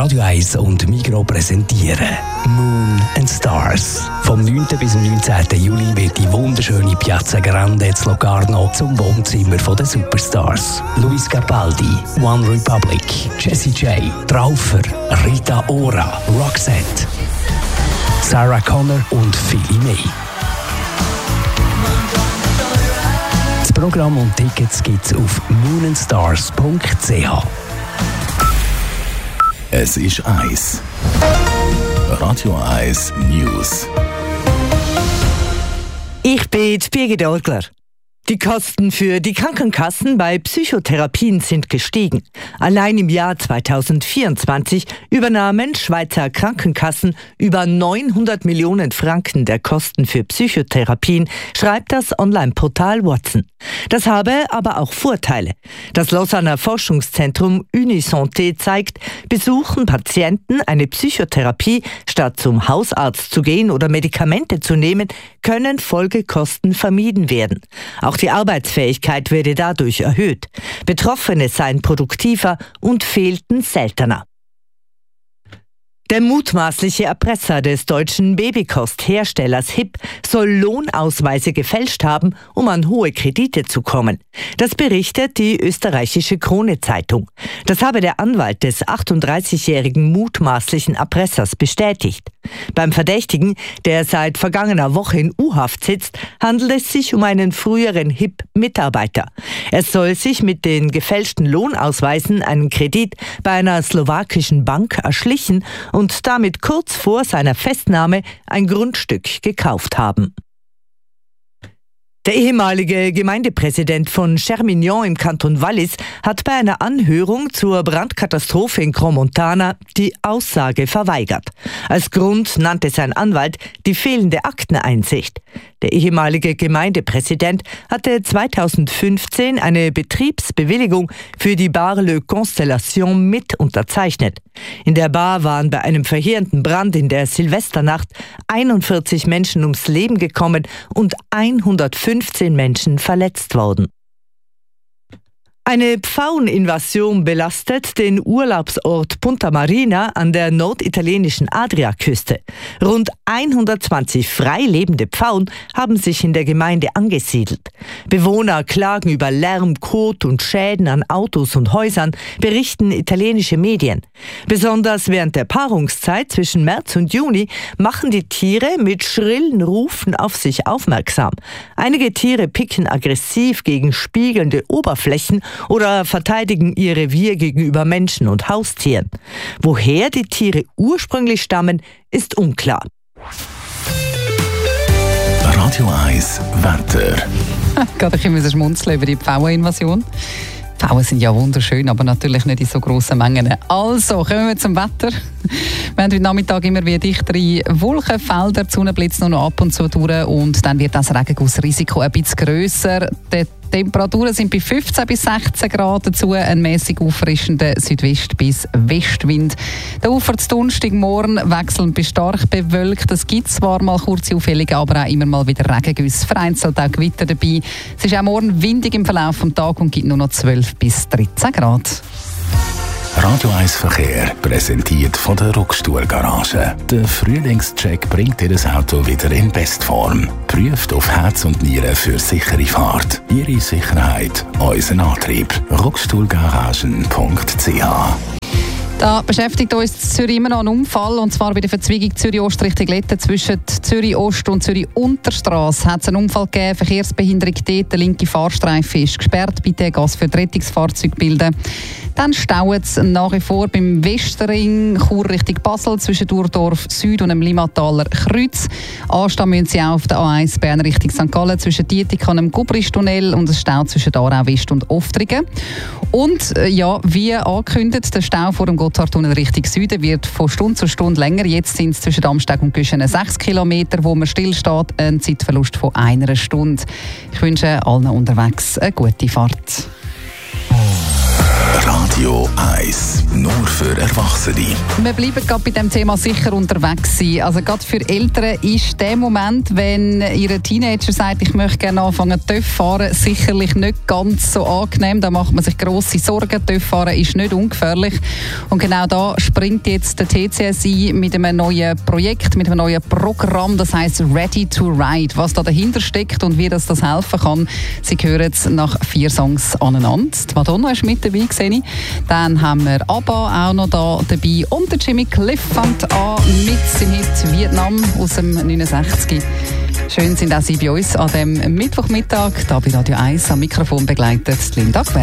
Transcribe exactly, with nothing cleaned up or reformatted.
Radio eins und Migros präsentieren Moon and Stars. Vom neunten bis neunzehnten Juli wird die wunderschöne Piazza Grande in Locarno zum Wohnzimmer der Superstars. Luis Capaldi, One Republic, Jessie J, Traufer, Rita Ora, Roxette, Sarah Connor und viele mehr. Das Programm und Tickets gibt's auf moonandstars punkt c h. Es ist eins. Radio eins News. Ich bin Birgit Orgler. Die Kosten für die Krankenkassen bei Psychotherapien sind gestiegen. Allein im Jahr zweitausendvierundzwanzig übernahmen Schweizer Krankenkassen über neunhundert Millionen Franken der Kosten für Psychotherapien, schreibt das Online-Portal Watson. Das habe aber auch Vorteile. Das Lausanner Forschungszentrum Unisanté zeigt, besuchen Patienten eine Psychotherapie, statt zum Hausarzt zu gehen oder Medikamente zu nehmen, können Folgekosten vermieden werden. Auch die Arbeitsfähigkeit werde dadurch erhöht. Betroffene seien produktiver und fehlten seltener. Der mutmaßliche Erpresser des deutschen Babykostherstellers H I P soll Lohnausweise gefälscht haben, um an hohe Kredite zu kommen. Das berichtet die österreichische Krone-Zeitung. Das habe der Anwalt des achtunddreißigjährigen mutmaßlichen Erpressers bestätigt. Beim Verdächtigen, der seit vergangener Woche in U-Haft sitzt, handelt es sich um einen früheren H I P-Mitarbeiter. Er soll sich mit den gefälschten Lohnausweisen einen Kredit bei einer slowakischen Bank erschlichen und und damit kurz vor seiner Festnahme ein Grundstück gekauft haben. Der ehemalige Gemeindepräsident von Chermignon im Kanton Wallis hat bei einer Anhörung zur Brandkatastrophe in Crans-Montana die Aussage verweigert. Als Grund nannte sein Anwalt die fehlende Akteneinsicht. Der ehemalige Gemeindepräsident hatte zweitausendfünfzehn eine Betriebsbewilligung für die Bar Le Constellation mit unterzeichnet. In der Bar waren bei einem verheerenden Brand in der Silvesternacht einundvierzig Menschen ums Leben gekommen und hundertfünfzehn Menschen verletzt worden. Eine Pfaueninvasion belastet den Urlaubsort Punta Marina an der norditalienischen Adriaküste. Rund hundertzwanzig frei lebende Pfauen haben sich in der Gemeinde angesiedelt. Bewohner klagen über Lärm, Kot und Schäden an Autos und Häusern, berichten italienische Medien. Besonders während der Paarungszeit zwischen März und Juni machen die Tiere mit schrillen Rufen auf sich aufmerksam. Einige Tiere picken aggressiv gegen spiegelnde Oberflächen oder verteidigen ihr Revier gegenüber Menschen und Haustieren. Woher die Tiere ursprünglich stammen, ist unklar. Radio eins Wetter. Gerade ich muss schmunzeln über die Pfaueninvasion. Pfauen sind ja wunderschön, aber natürlich nicht in so grossen Mengen. Also, kommen wir zum Wetter. Wir haben heute Nachmittag immer wieder dichtere Wolkenfelder, die Sonne blitzt nur noch ab und zu durch und dann wird das Regengussrisiko ein bisschen grösser. Die Temperaturen sind bei fünfzehn bis sechzehn Grad, dazu ein mäßig auffrischender Südwest- bis Westwind. Der Ufer zu Donnerstagmorgen wechselnd bis stark bewölkt. Es gibt zwar mal kurze Aufhellungen, aber auch immer mal wieder Regengüsse. Vereinzelt auch Gewitter dabei. Es ist auch morgen windig im Verlauf des Tages und gibt nur noch zwölf bis dreizehn Grad. Radio eins Verkehr präsentiert von der Rockstuhl Garage. Der Frühlingscheck bringt Ihr Auto wieder in Bestform. Prüft auf Herz und Nieren für sichere Fahrt. Ihre Sicherheit, unser Antrieb. rockstuhlgaragen punkt c h. Da beschäftigt uns in Zürich immer noch ein Unfall, und zwar bei der Verzweigung Zürich-Ost Richtung Letten. Zwischen Zürich-Ost und Zürich-Unterstrasse hat es einen Unfall gegeben, Verkehrsbehinderung dort, der linke Fahrstreifen ist gesperrt, bitte Gas für die Rettungsfahrzeuge bilden. Dann staut es nach wie vor beim Westring, Chur Richtung Basel, zwischen Durdorf Süd und dem Limmataler Kreuz. Anstehen müssen Sie auch auf der A eins Bern Richtung Sankt Gallen, zwischen Dietikon und dem Gubristunnel, und es staut zwischen Aarau West und Oftrigen. Und äh, ja, wie angekündigt, der Stau vor dem Gotthardtunnel Richtung Süden wird von Stunde zu Stunde länger. Jetzt sind es zwischen Amsteg und Güschen sechs Kilometer, wo man stillsteht, ein Zeitverlust von einer Stunde. Ich wünsche allen unterwegs eine gute Fahrt. Radio eins, nur für Erwachsene. Wir bleiben gerade bei dem Thema sicher unterwegs sein. Also gerade für Eltern ist der Moment, wenn ihr Teenager sagt, ich möchte gerne anfangen T Ö F fahren, sicherlich nicht ganz so angenehm. Da macht man sich grosse Sorgen. T Ö F fahren ist nicht ungefährlich. Und genau da springt jetzt der T C S ein mit einem neuen Projekt, mit einem neuen Programm, das heisst Ready to Ride. Was da dahinter steckt und wie das, das helfen kann, Sie hören es nach vier Songs aneinander. Die Madonna ist mit dabei, sehe ich. Dann haben wir ABBA auch noch da dabei und der Jimmy Cliff fängt an mit seinem Hit Vietnam aus dem neunundsechzig. Schön sind auch Sie bei uns an dem Mittwochmittag. Da bei Radio eins am Mikrofon begleitet Linda Gwer.